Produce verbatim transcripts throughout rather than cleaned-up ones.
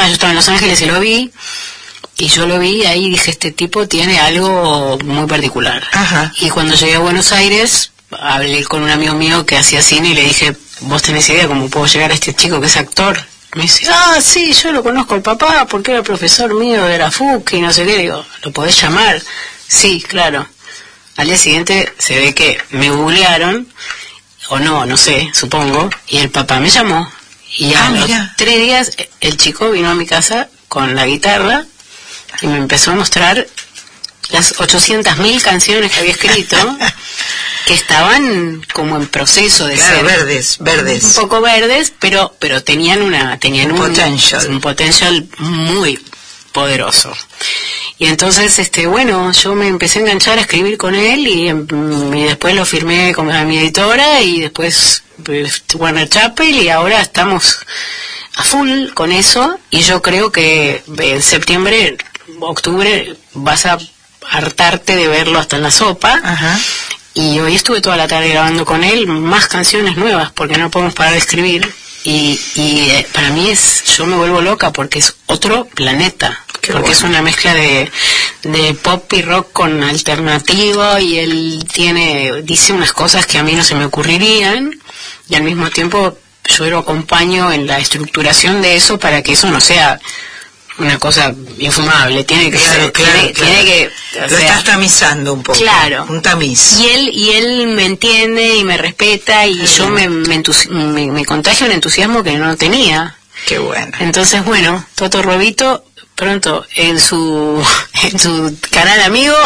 yo estaba en Los Ángeles y lo vi, y yo lo vi y ahí dije, este tipo tiene algo muy particular. Ajá. Y cuando llegué a Buenos Aires, hablé con un amigo mío que hacía cine y le dije, ¿vos tenés idea cómo puedo llegar a este chico que es actor? Me dice, ah, sí, yo lo conozco al papá porque era profesor mío de la F U C y no sé qué. Digo, ¿lo podés llamar? Sí, claro. Al día siguiente se ve que me googlearon, o no, no sé, supongo, y el papá me llamó. Y a ah, los mira. tres días el chico vino a mi casa con la guitarra y me empezó a mostrar las ochocientas mil canciones que había escrito, que estaban como en proceso de claro, ser verdes, verdes. Un poco verdes, pero pero tenían una tenían un, un potential. un potential muy poderoso. Y entonces, este bueno, yo me empecé a enganchar a escribir con él y, y después lo firmé con a mi editora y después pues, Warner Chappell y ahora estamos a full con eso y yo creo que en septiembre, octubre vas a hartarte de verlo hasta en la sopa. Ajá. Y hoy estuve toda la tarde grabando con él más canciones nuevas porque no podemos parar de escribir y, y eh, para mí es, yo me vuelvo loca porque es otro planeta. Qué porque bueno. Es una mezcla de, de pop y rock con alternativo y él tiene, dice unas cosas que a mí no se me ocurrirían y al mismo tiempo yo lo acompaño en la estructuración de eso para que eso no sea una cosa infumable, tiene que claro, ser, claro, tiene, claro. tiene que o lo sea, estás tamizando un poco, claro, un tamiz, y él y él me entiende y me respeta y uh-huh. yo me me, entusi- me me contagio un entusiasmo que no tenía. Qué bueno. Entonces bueno, Toto Robito pronto en su en su canal amigo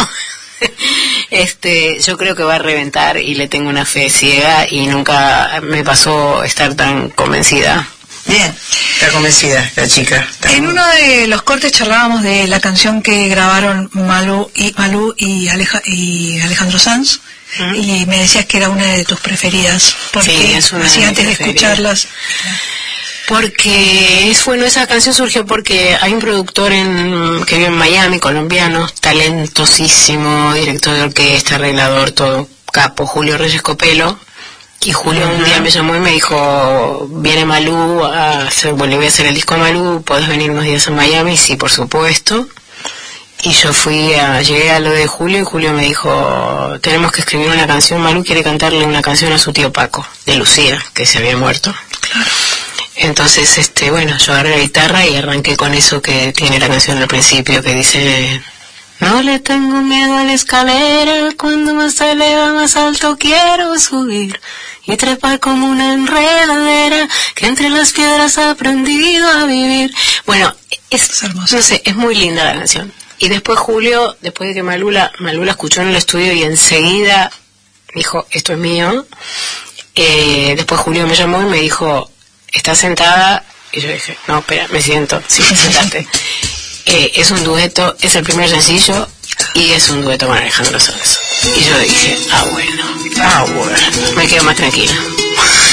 este yo creo que va a reventar y le tengo una fe ciega y nunca me pasó estar tan convencida. Bien, está convencida la chica. Está en muy... uno de los cortes charlábamos de la canción que grabaron Malú y Malú y, Aleja, y Alejandro Sanz, ¿Mm? Y me decías que era una de tus preferidas, porque sí, es una así de antes de escucharlas. Porque es bueno, esa canción surgió porque hay un productor en, que vive en Miami, colombiano, talentosísimo, director de orquesta, arreglador, todo capo, Julio Reyes Copelo. Y Julio uh-huh. un día me llamó y me dijo, viene Malú a hacer, bueno, voy a hacer el disco de Malú, ¿podés venir unos días a Miami? Sí, por supuesto. Y yo fui a, llegué a lo de Julio y Julio me dijo, tenemos que escribir una canción, Malú quiere cantarle una canción a su tío Paco, de Lucía, que se había muerto. Claro. Entonces, este, bueno, yo agarré la guitarra y arranqué con eso que tiene la canción al principio, que dice... No le tengo miedo a la escalera, cuando más se eleva más alto quiero subir y trepar como una enredadera que entre las piedras ha aprendido a vivir. Bueno, es, es hermoso. No sé, es muy linda la canción. Y después Julio, después de que Malula, Malula escuchó en el estudio y enseguida dijo, esto es mío, eh, después Julio me llamó y me dijo, ¿estás sentada? Y yo dije, no, espera, me siento, sí, sentate. Eh, es un dueto, es el primer sencillo y es un dueto con Alejandro Sanz. Y yo dije, ah bueno, ah bueno, me quedo más tranquila.